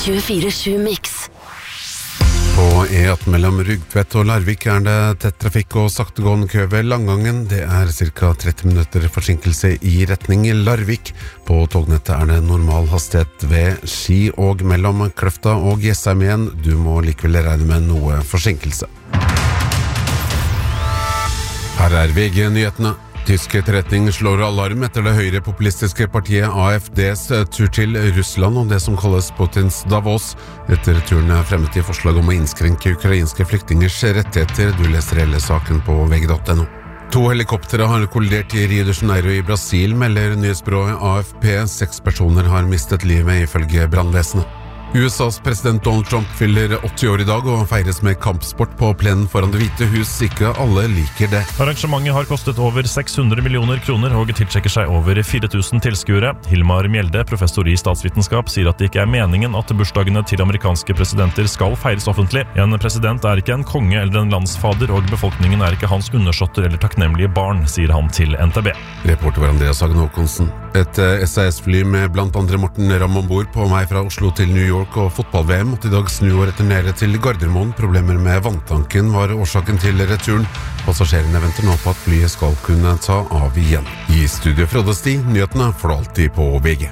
24/7 Mix. På E18 mellom Rugtvedt og Larvik det tett trafikk og saktegående kø ved Langangen. Det ca. 30 minutter forsinkelse i retning Larvik. På tognettet det normal hastighet ved Ski og mellom Kløfta og Jessheim igjen. Du må likevel regne med noe forsinkelse. Her VG-nyhetene. Tysk etterretning slår alarm etter det høyrepopulistiske partiet AFDs tur til Russland og det som kalles Putins Davos. Etter turen fremmet de forslag om å innskrenke ukrainske flyktningers rettigheter. Du leser hele saken på vg.no. 2 helikoptere har kollidert i Rio de Janeiro i Brasil, melder nyhetsbyrået AFP. 6 personer har mistet livet ifølge brannvesenet. USAs president Donald Trump fyller 80 år i dag og feires med kampsport på plenen foran Det hvite hus. Ikke alle liker det. Arrangementet har kostet over 600 millioner kroner og tiltrekker seg over 4000 tilskuere. Hilmar Mjelde, professor i statsvitenskap, sier at det ikke meningen at bursdagene til amerikanske presidenter skal feires offentlig. En president ikke en konge eller en landsfader, og befolkningen ikke hans undersåtter eller takknemlige barn, sier han til NTB. Reporter var Andreas Hagen Håkonsen. Et SAS-fly med blant andre Morten Ramm ombord på vei fra Oslo til New York og fotball-VM måtte i dag snu og returnere til Gardermoen. Problemer med vanntanken var årsaken til returen. Passasjerene venter nå på at flyet skal kunne ta av igjen. I studio Frode Sti, nyhetene får du alltid på VG.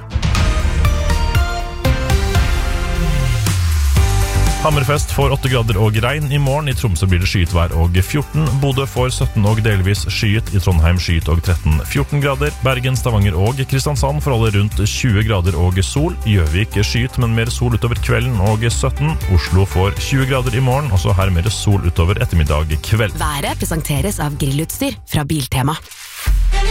Hammerfest får 8 grader og regn i morgen. I Tromsø blir det skyet vær og 14. Bodø får 17 og delvis skyet. I Trondheim skyet og 13-14 grader. Bergen, Stavanger og Kristiansand får alle rundt 20 grader og sol. Gjøvik skyet, men mer sol utover kvelden og 17. Oslo får 20 grader i morgen, og så her mer sol utover ettermiddag kveld. Været presenteres av grillutstyr fra Biltema.